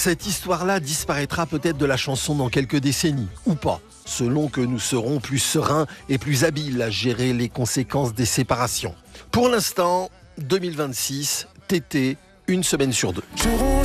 Cette histoire-là disparaîtra peut-être de la chanson dans quelques décennies, ou pas, selon que nous serons plus sereins et plus habiles à gérer les conséquences des séparations. Pour l'instant, 2026, Tété, une semaine sur deux.